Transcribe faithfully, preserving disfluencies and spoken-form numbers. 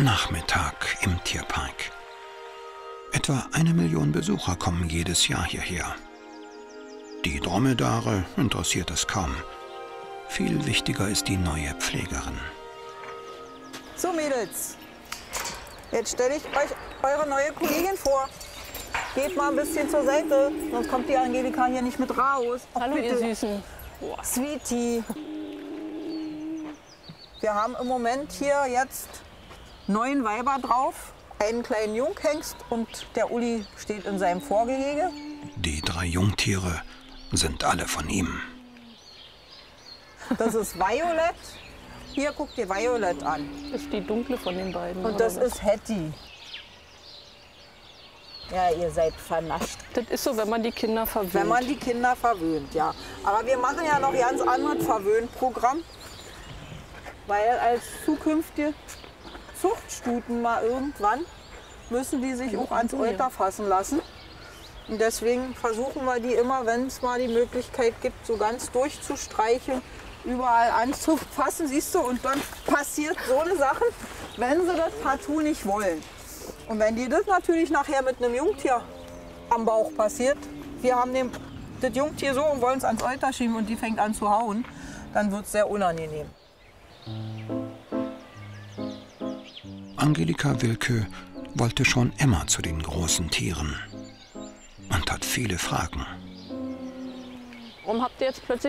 Nachmittag im Tierpark. Etwa eine Million Besucher kommen jedes Jahr hierher. Die Dromedare interessiert es kaum. Viel wichtiger ist die neue Pflegerin. So Mädels, jetzt stelle ich euch eure neue Kollegin vor. Geht mal ein bisschen zur Seite, sonst kommt die Angelika hier nicht mit raus. Och, Hallo bitte. ihr Süßen. Sweetie. Wir haben im Moment hier jetzt neun Weiber drauf, einen kleinen Junghengst und der Uli steht in seinem Vorgehege. Die drei Jungtiere sind alle von ihm. Das ist Violet. Hier, guck dir Violet an. Das ist die dunkle von den beiden. Und oder das was? ist Hattie. Ja, ihr seid vernascht. Das ist so, wenn man die Kinder verwöhnt. Wenn man die Kinder verwöhnt, ja. Aber wir machen ja noch ganz anderes Verwöhnprogramm. Weil als zukünftige Zuchtstuten mal irgendwann müssen die sich auch ans Euter fassen lassen. Und deswegen versuchen wir die immer, wenn es mal die Möglichkeit gibt, so ganz durchzustreicheln, überall anzufassen, siehst du, und dann passiert so eine Sache, wenn sie das partout nicht wollen. Und wenn die das natürlich nachher mit einem Jungtier am Bauch passiert, wir haben dem, das Jungtier so und wollen es ans Euter schieben und die fängt an zu hauen, dann wird es sehr unangenehm. Angelika Wilke wollte schon immer zu den großen Tieren und hat viele Fragen. Warum habt ihr jetzt plötzlich